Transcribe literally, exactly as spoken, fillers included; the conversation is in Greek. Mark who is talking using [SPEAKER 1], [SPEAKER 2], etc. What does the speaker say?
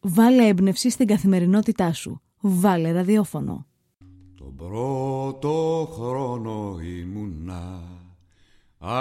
[SPEAKER 1] Βάλε έμπνευση στην καθημερινότητά σου. Βάλε ραδιόφωνο.
[SPEAKER 2] Τον πρώτο χρόνο ήμουνα